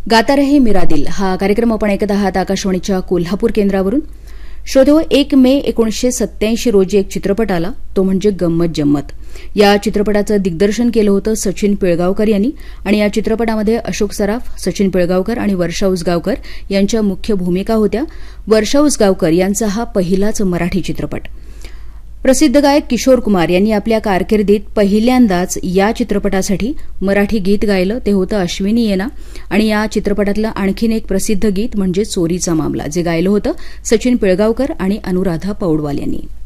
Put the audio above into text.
गाता रहे मेरा दिल हा कार्यक्रम आपण ऐकत आहात आकाशवाणीच्या कोल्हापूर केंद्रावरून. श्रोतो, 1 मे 1987 रोजी एक चित्रपट आला, तो म्हणजे गंमत जम्मत. या चित्रपटाचं दिग्दर्शन केलं होतं सचिन पिळगावकर यांनी आणि या चित्रपटामध्ये अशोक सराफ, सचिन पिळगावकर आणि वर्षा उसगावकर यांच्या मुख्य भूमिका होत्या. वर्षा उसगावकर यांचा हा पहिलाच मराठी चित्रपट. प्रसिद्ध गायक किशोर कुमार यांनी आपल्या कारकिर्दीत पहिल्यांदाच या चित्रपटासाठी मराठी गीत गायलं, ते होतं अश्विनी येना. आणि या चित्रपटातलं आणखीन एक प्रसिद्ध गीत म्हणजे चोरीचा मामला, जे गायलं होतं सचिन पिळगावकर आणि अनुराधा पौडवाल यांनी.